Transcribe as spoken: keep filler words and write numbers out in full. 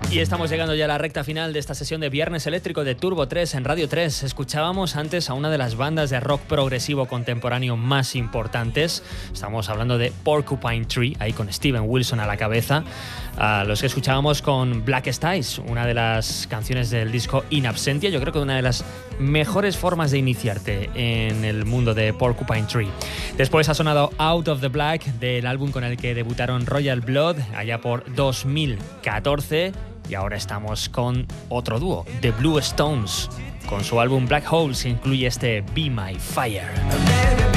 Y estamos llegando ya a la recta final de esta sesión de Viernes Eléctrico de Turbo tres en Radio tres. Escuchábamos antes a una de las bandas de rock progresivo contemporáneo más importantes. Estamos hablando de Porcupine Tree, ahí con Steven Wilson a la cabeza. A los que escuchábamos con Black Skies, una de las canciones del disco In Absentia. Yo creo que una de las mejores formas de iniciarte en el mundo de Porcupine Tree. Después ha sonado Out of the Black, del álbum con el que debutaron Royal Blood allá por dos mil catorce. Y ahora estamos con otro dúo, The Blue Stones, con su álbum Black Holes, que incluye este Be My Fire.